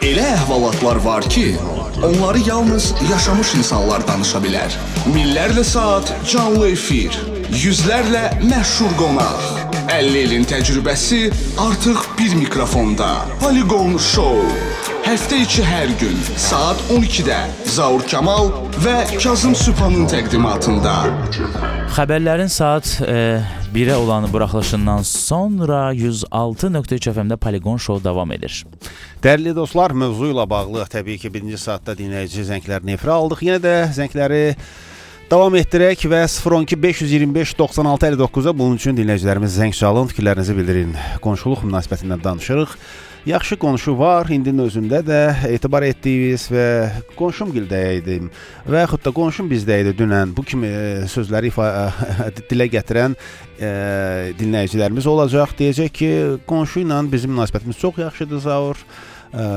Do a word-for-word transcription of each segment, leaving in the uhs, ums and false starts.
Elə əhvalatlar var ki, onları yalnız yaşamış insanlar danışa bilər. Minlərlə saat canlı efir, yüzlərlə məşhur qonaq. əlli ilin təcrübəsi artıq bir mikrofonda. Polygon Show. Həftə içi hər gün saat on ikidə Zaur Kamal və Kazım Sübhanın təqdimatında. Xəbərlərin saat e, birə olan buraxılışından sonra yüz altı nöqtə üç F M-də Polygon Show davam edir. Dəyərli dostlar, mövzu ilə bağlı təbii ki, birinci saatda dinləyici zənglərini efirə aldıq. Yenə də zəngləri davam etdirək və sıfır on iki beş yüz iyirmi beş doxsan altı əlli doqquz-a bunun üçün dinləyicilərimiz zəng çalın, fikirlərinizi bildirin. Qonşuluq münasibətindən danışırıq. Yaxşı qonşu var, indinin özündə də etibar etdiyiniz və qonşum gildəyəydim və yaxud da qonşum bizdəydi dünən. Bu kimi sözləri dilə gətirən e, dinləyicilərimiz olacaq. Deyəcək ki, qonşu ilə bizim münasibətimiz çox yaxşıdır, Zaur. E,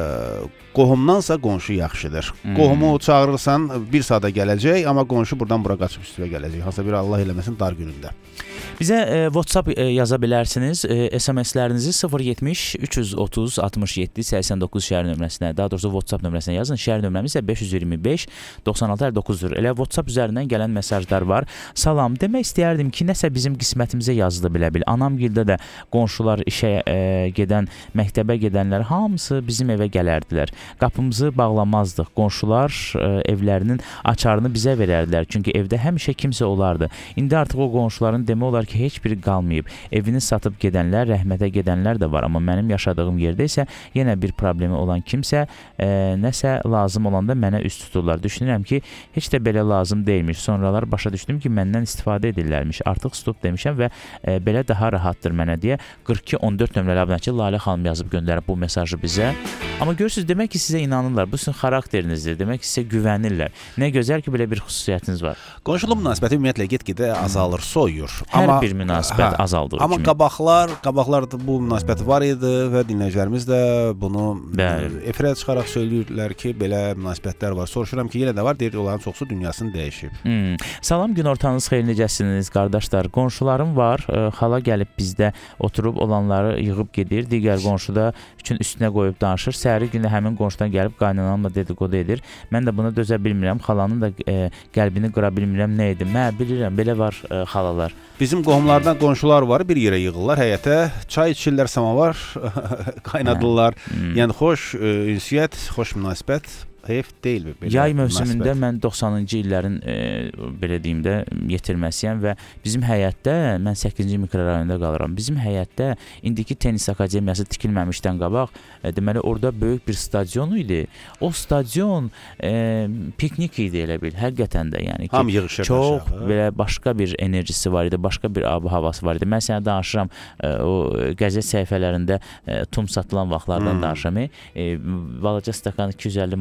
qohumdansa qonşu yaxşıdır. Hmm. Qohumu çağırırsan, bir saata gələcək, amma qonşu buradan bura qaçıb üstüyə gələcək. Hansısa bir Allah eləməsin dar günündə. Bizə e, WhatsApp e, yaza bilərsiniz. E, S M S-lərinizi sıfır yetmiş üç yüz otuz altmış yeddi səksən doqquz şəhər nömrəsinə, daha doğrusu WhatsApp nömrəsinə yazın. Şəhər nömrəmiz isə beş yüz iyirmi beş doxsan altı əlli doqquzdur. Elə WhatsApp üzərindən gələn mesajlar var. Salam, demək istəyərdim ki, nəsə bizim qismətimizə yazılı bilə bil. Anamgildə də qonşular işə e, gedən, məktəbə gedənlər hamısı bizim evə gələrdilər. Qapımızı bağlamazdıq. Qonşular e, evlərinin açarını bizə verərdilər. Çünki evdə həmişə kimsə olardı. İndi artıq o qonşuların demək olar ki, heç biri qalmayıb. Evini satıb gedənlər, rəhmətə gedənlər də var. Amma mənim yaşadığım yerdə isə yenə bir problemi olan kimsə e, nəsə lazım olanda mənə üst tuturlar. Düşünürəm ki, heç də belə lazım deyilmiş. Sonralar başa düşdüm ki, məndən istifadə edirlərmiş. Artıq stop demişəm və e, belə daha rahatdır mənə deyə qırx iki on dörd nömrəli abunəçi Lalə xanım yazıb göndərib bu mesajı bizə. Amma görürsünüz, demək ki, sizə inanırlar. Bu sizin xarakterinizdir. Demək ki, sizə güvənirlər. Nə gözəl ki, belə bir xüsusiyyətiniz var. Qonşuluq münasibəti ümumiyyətlə get-gedə azalır, soyur. Hər amma bir münasibət hə, azaldığı amma kimi. Amma qabaqlar, qabaqlar da bu münasibət var idi və dinləyicilərimiz də bunu Bəli. efirə çıxaraq söyləyirlər ki, belə münasibətlər var. Soruşuram ki, yenə də var, deyir, onların çoxsu dünyasını dəyişib. Hmm. Salam, gün ortanız xeyir, necəsiniz, qardaşlar? Qonşularım var, e, xala gəlib bizdə oturub olanları yığıb gedir, digər qonşu da üçün üstünə qoyub danışır. Səhəri günü həmin qonşudan gəlib qaynanamla dedikodu edir. Mən də buna dözə bilmirəm, xalanın da e, qəlbini qıra bilmirəm, nə edim? Mən bilirəm, belə var e, xalalar. Bizim qohumlardan qonşular var, bir yerə yığılırlar həyətə, çay içirlər, samavar qaynadırlar. Hmm. Yəni xoş e, ünsiyyət, xoş münasibət. Heyf deyil mi? Yay mövsümündə mən doxsanıncı illərin e, belə deyim də yetirməsiyəm və bizim həyətdə, mən səkkizinci mikrorayonda qalıram. Bizim həyətdə indiki tenis akademiyası tikilməmişdən qabaq, e, deməli orada böyük bir stadion idi. O stadion e, piknik idi elə bil, həqiqətən də, yəni ki, çox belə başqa bir enerjisi var idi, başqa bir ab havası var idi. Mən sənə danışıram, e, o qəzet səhifələrində e, tum satılan vaxtlardan hmm. danışıram. E, balaca stakan iki yüz əlli